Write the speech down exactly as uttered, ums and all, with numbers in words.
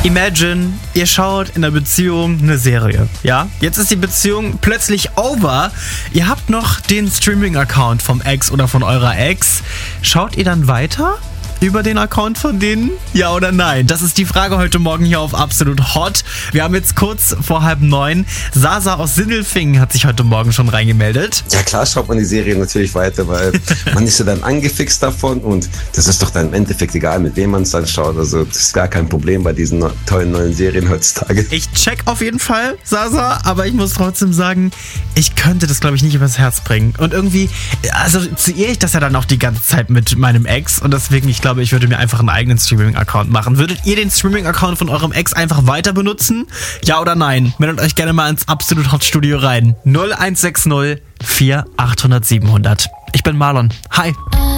Imagine, ihr schaut in der Beziehung eine Serie, ja? Jetzt ist die Beziehung plötzlich over. Ihr habt noch den Streaming-Account vom Ex oder von eurer Ex. Schaut ihr dann weiter über den Account von denen? Ja oder nein? Das ist die Frage heute Morgen hier auf Absolut Hot. Wir haben jetzt kurz vor halb neun. Sasa aus Sindelfingen hat sich heute Morgen schon reingemeldet. Ja klar schaut man die Serie natürlich weiter, weil man ist ja dann angefixt davon und das ist doch dann im Endeffekt egal, mit wem man es dann schaut. Also das ist gar kein Problem bei diesen no- tollen neuen Serien heutzutage. Ich check auf jeden Fall, Sasa, aber ich muss trotzdem sagen, ich könnte das, glaube ich, nicht übers Herz bringen. Und irgendwie, also assoziiere ich das ja dann auch die ganze Zeit mit meinem Ex und deswegen, ich glaube, ich würde mir einfach einen eigenen Streaming-Account machen. Würdet ihr den Streaming-Account von eurem Ex einfach weiter benutzen? Ja oder nein? Meldet euch gerne mal ins Absolut Hot Studio rein. null eins sechs null vier achthundert siebenhundert. Ich bin Marlon. Hi.